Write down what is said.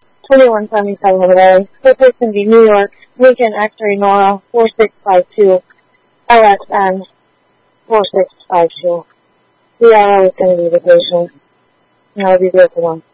2177 away. For person B, New York, Lincoln X-ray Nora 4652, LXN 4652. The RO is going to be the patient. And I'll be there for one.